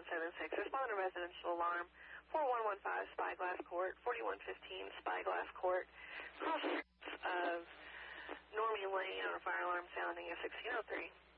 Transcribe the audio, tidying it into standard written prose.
4176. Respond to residential alarm. 4115 Spyglass Court, 4115 Spyglass Court. Cross of Normie Lane on a fire alarm sounding at 1603.